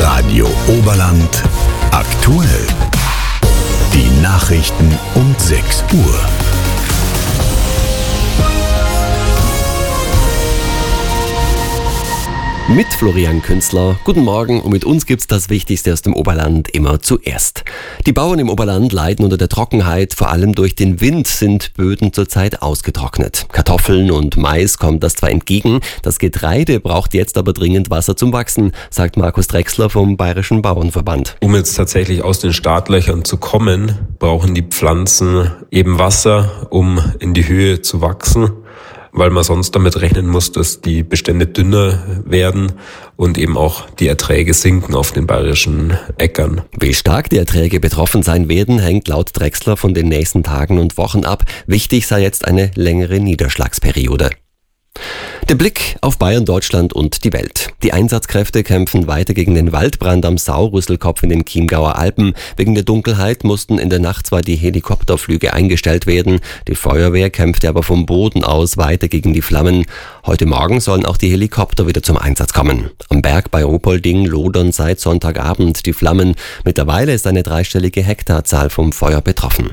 Radio Oberland aktuell. Die Nachrichten um 6 Uhr. Mit Florian Künstler. Guten Morgen und mit uns gibt's das Wichtigste aus dem Oberland immer zuerst. Die Bauern im Oberland leiden unter der Trockenheit. Vor allem durch den Wind sind Böden zurzeit ausgetrocknet. Kartoffeln und Mais kommt das zwar entgegen, das Getreide braucht jetzt aber dringend Wasser zum Wachsen, sagt Markus Drechsler vom Bayerischen Bauernverband. Um jetzt tatsächlich aus den Startlöchern zu kommen, brauchen die Pflanzen eben Wasser, um in die Höhe zu wachsen, weil man sonst damit rechnen muss, dass die Bestände dünner werden und eben auch die Erträge sinken auf den bayerischen Äckern. Wie stark die Erträge betroffen sein werden, hängt laut Drechsler von den nächsten Tagen und Wochen ab. Wichtig sei jetzt eine längere Niederschlagsperiode. Der Blick auf Bayern, Deutschland und die Welt. Die Einsatzkräfte kämpfen weiter gegen den Waldbrand am Saurüsselkopf in den Chiemgauer Alpen. Wegen der Dunkelheit mussten in der Nacht zwar die Helikopterflüge eingestellt werden, die Feuerwehr kämpfte aber vom Boden aus weiter gegen die Flammen. Heute Morgen sollen auch die Helikopter wieder zum Einsatz kommen. Am Berg bei Ruhpolding lodern seit Sonntagabend die Flammen. Mittlerweile ist eine dreistellige Hektarzahl vom Feuer betroffen.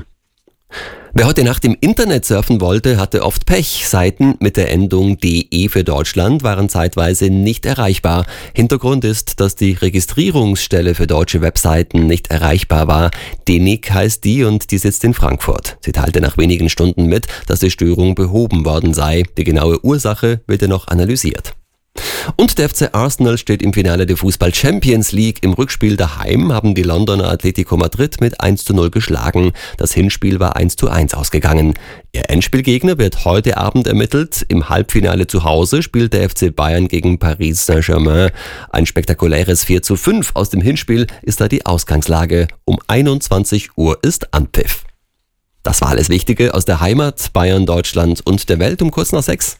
Wer heute Nacht im Internet surfen wollte, hatte oft Pech. Seiten mit der Endung DE für Deutschland waren zeitweise nicht erreichbar. Hintergrund ist, dass die Registrierungsstelle für deutsche Webseiten nicht erreichbar war. DENIC heißt die und die sitzt in Frankfurt. Sie teilte nach wenigen Stunden mit, dass die Störung behoben worden sei. Die genaue Ursache wird noch analysiert. Und der FC Arsenal steht im Finale der Fußball Champions League. Im Rückspiel daheim haben die Londoner Atletico Madrid mit 1:0 geschlagen. Das Hinspiel war 1:1 ausgegangen. Ihr Endspielgegner wird heute Abend ermittelt. Im Halbfinale zu Hause spielt der FC Bayern gegen Paris Saint-Germain. Ein spektakuläres 4:5 aus dem Hinspiel ist da die Ausgangslage. Um 21 Uhr ist Anpfiff. Das war alles Wichtige aus der Heimat, Bayern, Deutschland und der Welt um kurz nach 6.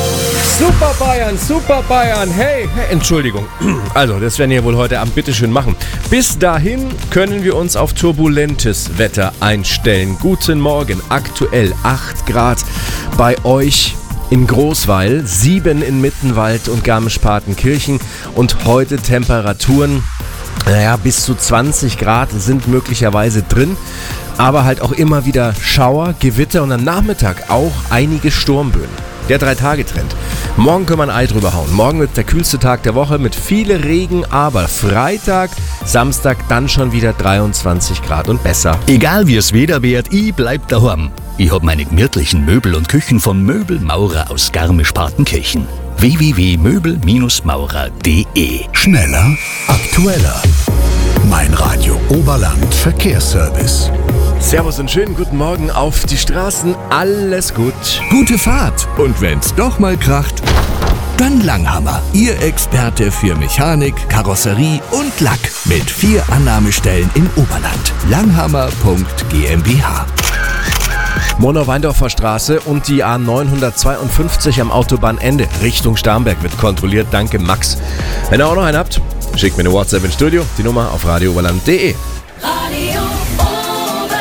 Super Bayern, hey, Entschuldigung. Also, das werden wir wohl heute Abend bitteschön machen. Bis dahin können wir uns auf turbulentes Wetter einstellen. Guten Morgen, aktuell 8 Grad bei euch in Großweil, 7 in Mittenwald und Garmisch-Partenkirchen und heute Temperaturen, bis zu 20 Grad sind möglicherweise drin. Aber halt auch immer wieder Schauer, Gewitter und am Nachmittag auch einige Sturmböen. Der 3-Tage-Trend. Morgen können wir ein Ei drüber hauen. Morgen wird der kühlste Tag der Woche mit viel Regen, aber Freitag, Samstag dann schon wieder 23 Grad und besser. Egal wie es Wetter wird, ich bleib daheim. Ich hab meine gemütlichen Möbel und Küchen von Möbelmaurer aus Garmisch-Partenkirchen. www.möbel-maurer.de. Schneller, aktueller. Mein Radio Oberland Verkehrsservice. Servus und schönen guten Morgen auf die Straßen. Alles gut. Gute Fahrt. Und wenn's doch mal kracht, dann Langhammer. Ihr Experte für Mechanik, Karosserie und Lack. Mit 4 Annahmestellen im Oberland. Langhammer.gmbH. Monau-Weindorfer Straße und die A952 am Autobahnende Richtung Starnberg wird kontrolliert. Danke, Max. Wenn ihr auch noch einen habt, schickt mir eine WhatsApp ins Studio. Die Nummer auf radiooberland.de. Radio Oberland.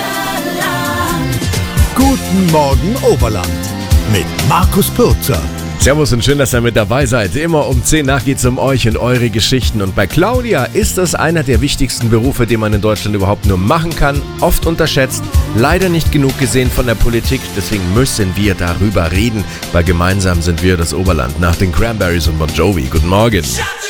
Guten Morgen Oberland mit Markus Pürzer. Servus und schön, dass ihr mit dabei seid. Immer um 10 nach geht's um euch und eure Geschichten. Und bei Claudia ist das einer der wichtigsten Berufe, den man in Deutschland überhaupt nur machen kann. Oft unterschätzt, leider nicht genug gesehen von der Politik. Deswegen müssen wir darüber reden, weil gemeinsam sind wir das Oberland. Nach den Cranberries und Bon Jovi. Guten Morgen.